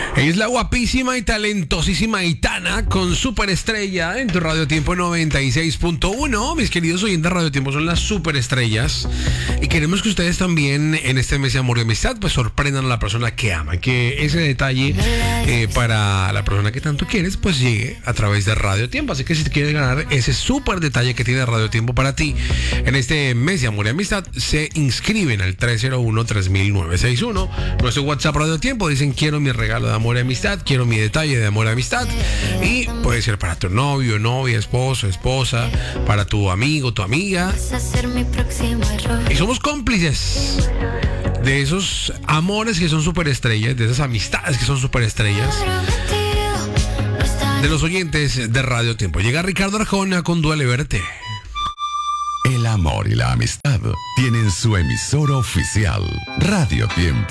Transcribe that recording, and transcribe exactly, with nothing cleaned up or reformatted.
Es la guapísima y talentosísima Aitana con Superestrella en tu Radio Tiempo noventa y seis punto uno. Mis queridos oyentes de Radio Tiempo, son las superestrellas. Y queremos que ustedes también en este mes de amor y amistad pues sorprendan a la persona que aman. Que ese detalle eh, para la persona que tanto quieres pues llegue a través de Radio Tiempo. Así que si te quieres ganar ese super detalle que tiene Radio Tiempo para ti en este mes de amor y amistad, se inscriben al tres cero uno, tres mil, nueve seis uno. Nuestro WhatsApp Radio Tiempo. Dicen: quiero mi regalo de amor y amistad, quiero mi detalle de amor y amistad. Y puede ser para tu novio, novia, esposo, esposa, para tu amigo, tu amiga. Y somos cómplices de esos amores que son superestrellas, de esas amistades que son superestrellas, de los oyentes de Radio Tiempo. Llega Ricardo Arjona con Duele Verte. El amor y la amistad tienen su emisora oficial, Radio Tiempo.